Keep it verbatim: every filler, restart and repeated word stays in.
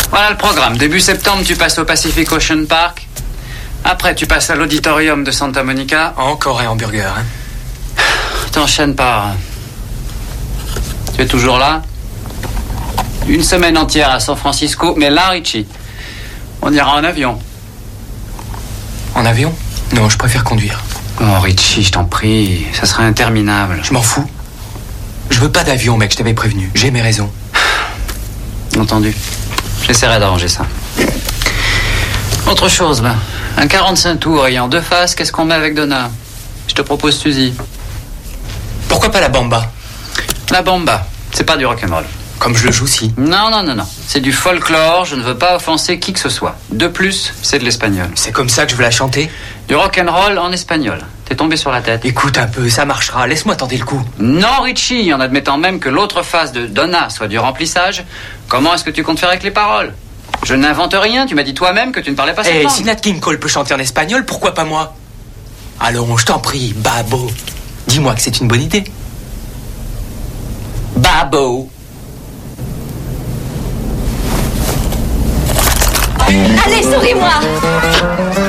Voilà le programme. Début septembre, tu passes au Pacific Ocean Park. Après, tu passes à l'auditorium de Santa Monica. Encore un hamburger, hein. T'enchaînes par... Tu es toujours là? Une semaine entière à San Francisco. Mais là, Richie, on ira en avion. En avion? Non, je préfère conduire. Oh, Richie, je t'en prie. Ça serait interminable. Je m'en fous. Je veux pas d'avion, mec, je t'avais prévenu. J'ai mes raisons. Entendu. J'essaierai d'arranger ça. Autre chose, là. Un quarante-cinq tours ayant deux faces, qu'est-ce qu'on met avec Donna? Je te propose Suzy. Pourquoi pas la bamba? La bamba, c'est pas du rock'n'roll. Comme je le joue, si. Non, non, non, non. C'est du folklore, je ne veux pas offenser qui que ce soit. De plus, c'est de l'espagnol. C'est comme ça que je veux la chanter? Du rock'n'roll en espagnol. T'es tombé sur la tête. Écoute un peu, ça marchera. Laisse-moi tenter le coup. Non, Richie, en admettant même que l'autre face de Donna soit du remplissage, comment est-ce que tu comptes faire avec les paroles? Je n'invente rien, tu m'as dit toi-même que tu ne parlais pas cette Eh, langue. si Nat King Cole peut chanter en espagnol, pourquoi pas moi? Allons, je t'en prie, Babo. Dis-moi que c'est une bonne idée. Babo. Allez, souris-moi.